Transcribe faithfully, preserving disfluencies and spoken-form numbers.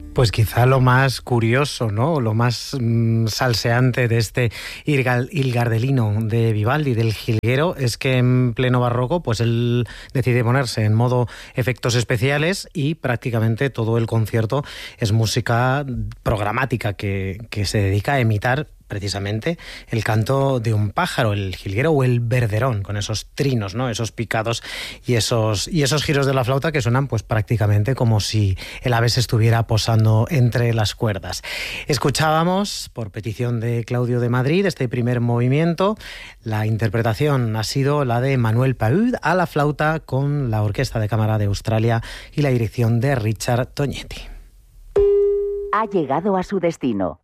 Pues quizá lo más curioso, ¿no? Lo más mmm, salseante de este Il Gardelino de Vivaldi, del jilguero, es que en pleno barroco, pues él decide ponerse en modo efectos especiales y prácticamente todo el concierto es música programática que, que se dedica a imitar precisamente el canto de un pájaro, el jilguero o el verderón, con esos trinos, ¿no? Esos picados y esos, y esos giros de la flauta que suenan pues prácticamente como si el ave se estuviera posando entre las cuerdas. Escuchábamos, por petición de Claudio de Madrid, este primer movimiento. La interpretación ha sido la de Manuel Paud a la flauta con la Orquesta de Cámara de Australia y la dirección de Richard Tognetti. Ha llegado a su destino.